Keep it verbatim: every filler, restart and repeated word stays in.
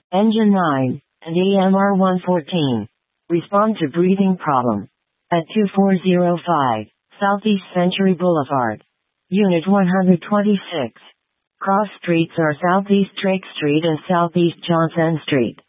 Engine nine, and A M R one fourteen. Respond to breathing problem. At two four zero five, Southeast Century Boulevard. Unit one hundred twenty-six. Cross streets are Southeast Drake Street and Southeast Johnson Street.